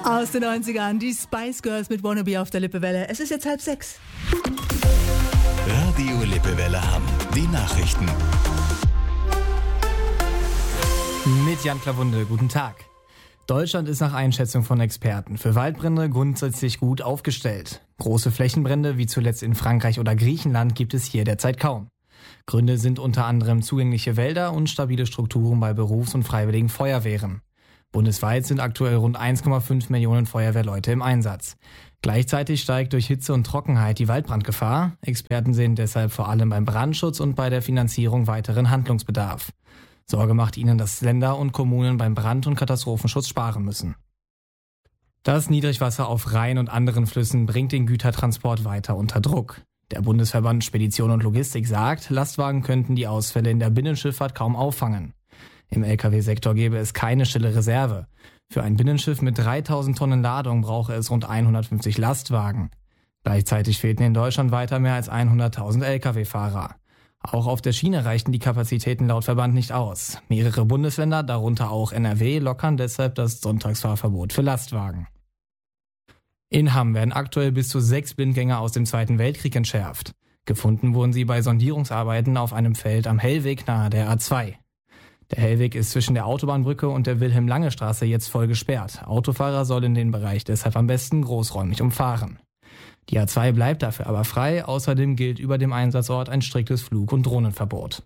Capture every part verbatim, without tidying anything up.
Aus den neunzigern, die Spice Girls mit Wannabe auf der Lippewelle. Es ist jetzt halb sechs. Radio Lippewelle Hamm. Die Nachrichten. Mit Jan Klawunde, guten Tag. Deutschland ist nach Einschätzung von Experten für Waldbrände grundsätzlich gut aufgestellt. Große Flächenbrände wie zuletzt in Frankreich oder Griechenland gibt es hier derzeit kaum. Gründe sind unter anderem zugängliche Wälder und stabile Strukturen bei Berufs- und freiwilligen Feuerwehren. Bundesweit sind aktuell rund eins Komma fünf Millionen Feuerwehrleute im Einsatz. Gleichzeitig steigt durch Hitze und Trockenheit die Waldbrandgefahr. Experten sehen deshalb vor allem beim Brandschutz und bei der Finanzierung weiteren Handlungsbedarf. Sorge macht ihnen, dass Länder und Kommunen beim Brand- und Katastrophenschutz sparen müssen. Das Niedrigwasser auf Rhein und anderen Flüssen bringt den Gütertransport weiter unter Druck. Der Bundesverband Spedition und Logistik sagt, Lastwagen könnten die Ausfälle in der Binnenschifffahrt kaum auffangen. Im L K W-Sektor gäbe es keine stille Reserve. Für ein Binnenschiff mit dreitausend Tonnen Ladung brauche es rund hundertfünfzig Lastwagen. Gleichzeitig fehlten in Deutschland weiter mehr als hunderttausend L K W-Fahrer. Auch auf der Schiene reichten die Kapazitäten laut Verband nicht aus. Mehrere Bundesländer, darunter auch N R W, lockern deshalb das Sonntagsfahrverbot für Lastwagen. In Hamm werden aktuell bis zu sechs Blindgänger aus dem Zweiten Weltkrieg entschärft. Gefunden wurden sie bei Sondierungsarbeiten auf einem Feld am Hellweg nahe der A zwei. Der Hellweg ist zwischen der Autobahnbrücke und der Wilhelm-Lange-Straße jetzt voll gesperrt. Autofahrer sollen den Bereich deshalb am besten großräumig umfahren. Die A zwei bleibt dafür aber frei, außerdem gilt über dem Einsatzort ein striktes Flug- und Drohnenverbot.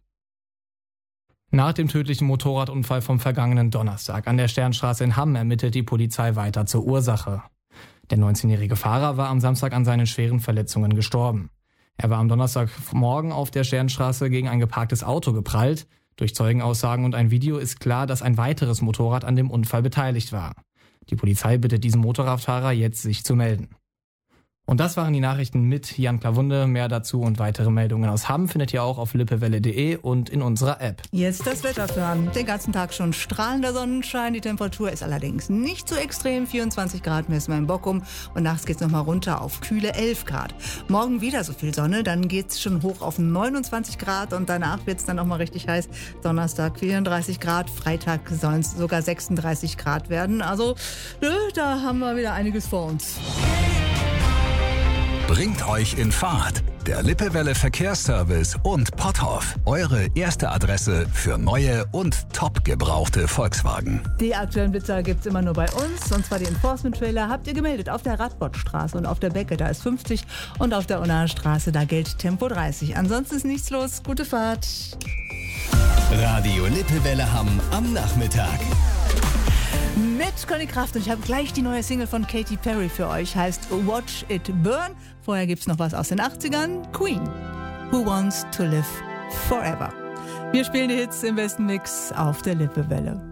Nach dem tödlichen Motorradunfall vom vergangenen Donnerstag an der Sternstraße in Hamm ermittelt die Polizei weiter zur Ursache. Der neunzehnjährige Fahrer war am Samstag an seinen schweren Verletzungen gestorben. Er war am Donnerstagmorgen auf der Sternstraße gegen ein geparktes Auto geprallt. Durch Zeugenaussagen und ein Video ist klar, dass ein weiteres Motorrad an dem Unfall beteiligt war. Die Polizei bittet diesen Motorradfahrer jetzt, sich zu melden. Und das waren die Nachrichten mit Jan Klawunde. Mehr dazu und weitere Meldungen aus Hamm findet ihr auch auf lippewelle punkt de und in unserer App. Jetzt das Wetter für Hamm. Den ganzen Tag schon strahlender Sonnenschein. Die Temperatur ist allerdings nicht so extrem. vierundzwanzig Grad messen wir in Bockum. Und nachts geht's nochmal runter auf kühle elf Grad. Morgen wieder so viel Sonne. Dann geht's schon hoch auf neunundzwanzig Grad. Und danach wird's dann nochmal richtig heiß. Donnerstag vierunddreißig Grad. Freitag sollen es sogar sechsunddreißig Grad werden. Also da haben wir wieder einiges vor uns. Bringt euch in Fahrt. Der Lippewelle Verkehrsservice und Potthoff. Eure erste Adresse für neue und top gebrauchte Volkswagen. Die aktuellen Blitzer gibt's immer nur bei uns. Und zwar die Enforcement-Trailer habt ihr gemeldet auf der Radbottstraße und auf der Becke. Da ist fünfzig und auf der Unnaher Straße, da gilt Tempo dreißig. Ansonsten ist nichts los. Gute Fahrt. Radio Lippewelle Hamm am Nachmittag. Mit Conny Kraft und ich habe gleich die neue Single von Katy Perry für euch, heißt Watch It Burn. Vorher gibt's noch was aus den achtzigern, Queen, Who Wants to Live Forever. Wir spielen die Hits im besten Mix auf der Lippewelle.